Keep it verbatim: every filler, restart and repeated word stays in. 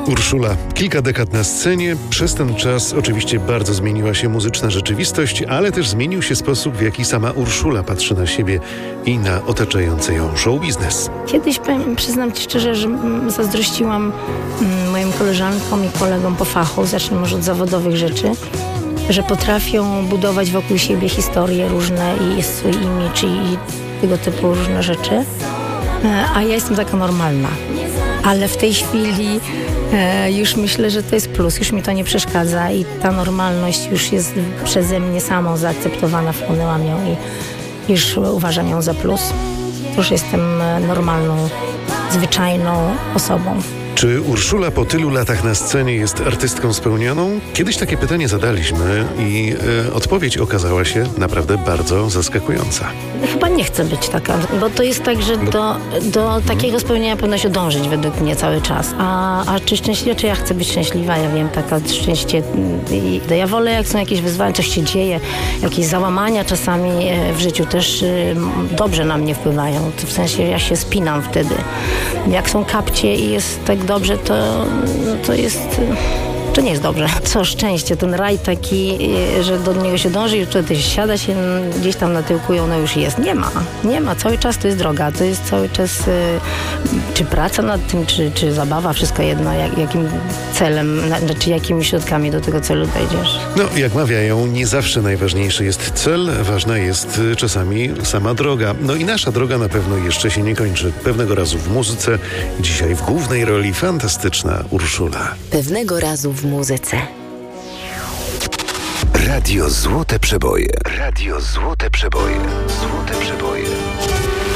Urszula. Kilka dekad na scenie. Przez ten czas oczywiście bardzo zmieniła się muzyczna rzeczywistość, ale też zmienił się sposób, w jaki sama Urszula patrzy na siebie i na otaczający ją show biznes. Kiedyś, powiem, przyznam Ci szczerze, że zazdrościłam moim koleżankom i kolegom po fachu, zacznę może od zawodowych rzeczy, że potrafią budować wokół siebie historie różne i jest swój imidż i tego typu różne rzeczy, a ja jestem taka normalna. Ale w tej chwili e, już myślę, że to jest plus, już mi to nie przeszkadza i ta normalność już jest przeze mnie samą zaakceptowana, wchłonęłam ją i już uważam ją za plus. Już jestem normalną, zwyczajną osobą. Czy Urszula po tylu latach na scenie jest artystką spełnioną? Kiedyś takie pytanie zadaliśmy i e, odpowiedź okazała się naprawdę bardzo zaskakująca. Chyba nie chcę być taka, bo to jest tak, że do, do takiego spełnienia powinno się dążyć według mnie cały czas. A, a czy szczęśliwa, czy ja chcę być szczęśliwa? Ja wiem, taka szczęście. Ja wolę, jak są jakieś wyzwania, coś się dzieje, jakieś załamania czasami w życiu też dobrze na mnie wpływają. W sensie ja się spinam wtedy. Jak są kapcie i jest tak dobrze, to, no to jest... To nie jest dobrze. Co szczęście, ten raj taki, że do niego się dąży i wtedy siada się gdzieś tam na tyłku i ono już jest. Nie ma. Nie ma. Cały czas to jest droga. To jest cały czas czy praca nad tym, czy, czy zabawa, wszystko jedno, jak, jakim celem, czy jakimi środkami do tego celu dojdziesz. No, jak mawiają, nie zawsze najważniejszy jest cel, ważna jest czasami sama droga. No i nasza droga na pewno jeszcze się nie kończy. Pewnego razu w muzyce, dzisiaj w głównej roli fantastyczna Urszula. Pewnego razu w muzyce. Radio Złote Przeboje. Radio Złote Przeboje. Złote Przeboje.